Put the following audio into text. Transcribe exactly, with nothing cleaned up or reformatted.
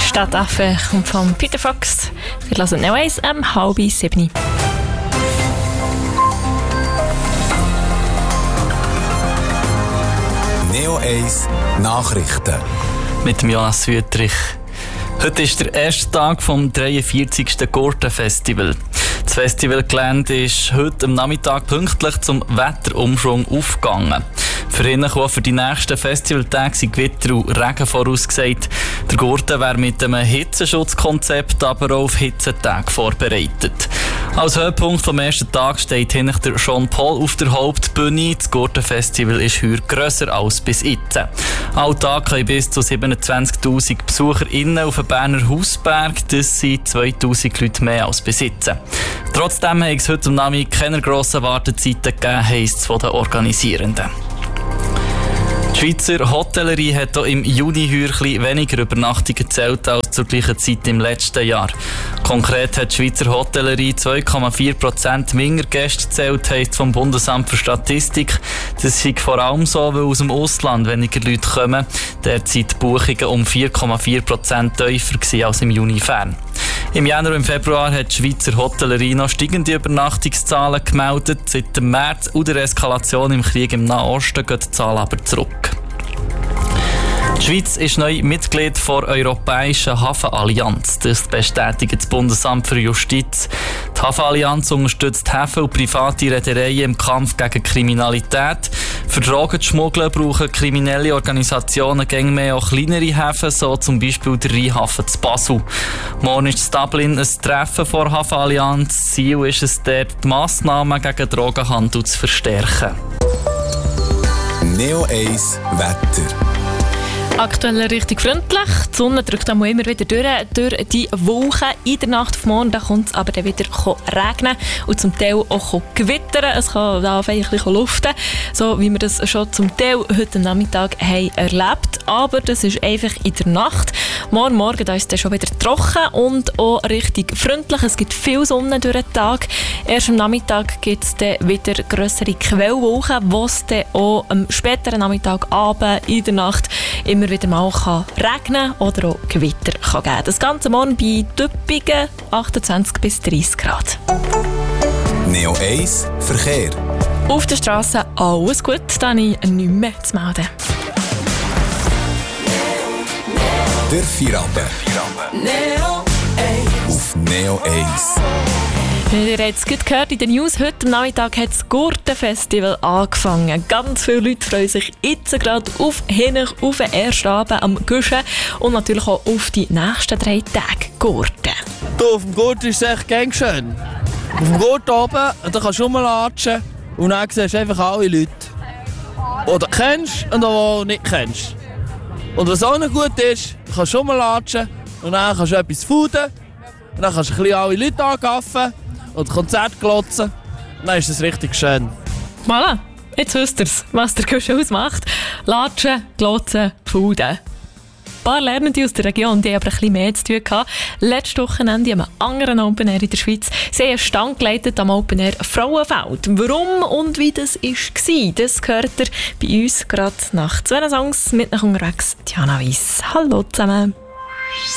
Stadtaffe kommt von Peter Fox. Wir hören Neo eins am halb sieben. Neo eins Nachrichten. Mit dem Jonas Wüttrich. Heute ist der erste Tag vom dreiundvierzigsten Gurten-Festival. Das Festivalgelände ist heute am Nachmittag pünktlich zum Wetterumschwung aufgegangen. Für ihn auch für die nächsten Festivaltage sind Gewitter und Regen vorausgesagt. Der Gurten wäre mit einem Hitzeschutzkonzept aber auch auf Hitzetage vorbereitet. Als Höhepunkt vom ersten Tag steht hinter der Jean Paul auf der Hauptbühne. Das Gurten-Festival ist heuer grösser als bis jetzt. Alltag können bis zu siebenundzwanzigtausend BesucherInnen auf den Berner Hausberg. Das sind zweitausend Leute mehr als bis jetzt. Trotzdem hat es heute am Nachmittag keine grossen Wartezeiten gegeben, heisst es von den Organisierenden. Die Schweizer Hotellerie hat auch im Juni heuer weniger Übernachtungen gezählt als zur gleichen Zeit im letzten Jahr. Konkret hat die Schweizer Hotellerie zwei Komma vier Prozent weniger Gäste gezählt, heisst vom Bundesamt für Statistik. Das ist vor allem so, weil aus dem Ausland weniger Leute kommen. Derzeit die Buchungen um vier Komma vier Prozent tiefer als im Juni fern. Im Januar und im Februar hat die Schweizer Hotellerie noch steigende Übernachtungszahlen gemeldet. Seit dem März und der Eskalation im Krieg im Nahen Osten gehen die Zahlen aber zurück. Die Schweiz ist neu Mitglied der Europäischen Hafenallianz. Das bestätigt das Bundesamt für Justiz. Die Hafenallianz unterstützt Häfen und private Reedereien im Kampf gegen Kriminalität. Für Drogen zu schmuggeln brauchen kriminelle Organisationen gängig mehr auch kleinere Häfen, so zum Beispiel der Rheinhafen zu Basel. Morgen ist in Dublin ein Treffen der Hafenallianz. Ziel ist es dort, die Massnahmen gegen Drogenhandel zu verstärken. Neo eins Wetter. Aktuell richtig freundlich. Die Sonne drückt auch immer wieder durch, durch die Wolken. In der Nacht auf morgen kommt es aber dann wieder regnen und zum Teil auch gewittern. Es kann da ein bisschen luften, so wie wir das schon zum Teil heute Nachmittag haben erlebt. Aber das ist einfach in der Nacht. Morgen Morgen da ist es dann schon wieder trocken und auch richtig freundlich. Es gibt viel Sonne durch den Tag. Erst am Nachmittag gibt es dann wieder grössere Quellwolken, wo es dann auch am späteren Nachmittag, Abend, in der Nacht immer wieder mal kann regnen oder auch Gewitter kann geben. Das Ganze morgen bei typigen achtundzwanzig bis dreißig Grad. Neo eins Verkehr. Auf der Straße alles gut, da habe ich nichts mehr zu melden. Der Feierabend. Neo eins. Auf Neo eins. Ihr habt es gut gehört in den News. Heute am Nachmittag hat das Gurten-Festival angefangen. Ganz viele Leute freuen sich jetzt gerade auf hinten, auf den ersten Abend am Guschen und natürlich auch auf die nächsten drei Tage Gurten. Du, auf dem Gurten ist es echt gern schön. Auf dem Gurten oben, da kannst du rumlatschen und dann siehst du einfach alle Leute, die du kennst und die du nicht kennst. Und was auch noch gut ist, du kannst rumlatschen und dann kannst du etwas fooden und dann kannst du ein bisschen alle Leute angaffen und Konzert glotzen. Und dann ist es richtig schön. Voilà, jetzt wisst ihr, was der Guschen ausmacht. Latschen, glotzen, fooden. Ein paar Lernende aus der Region, die aber ein bisschen mehr zu tun hatten. Letztes Wochenende am anderen Open Air in der Schweiz. Sie haben einen Stand geleitet am Open Air Frauenfeld. Warum und wie das war, das hört ihr bei uns gerade nach zwei Songs. Mit nach unterwegs Diana Weiss. Hallo zusammen.